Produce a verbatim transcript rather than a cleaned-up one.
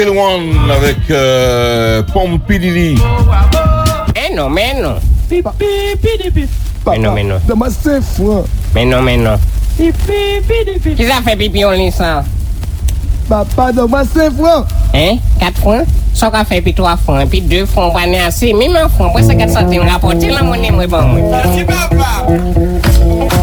One avec euh, Pompidili. Eh non, mais non. Mais non, mais non. Donne-moi cinq francs. Mais non, mais non. Qui ça fait pipi en licence? Papa, donne-moi cinq francs. Hein? quatre francs? Ça qu'a fait puis trois francs, puis deux francs, pas assez. Même un franc, pour ça quatre centimes rapporter la monnaie, moi, bon, moi. Merci, papa.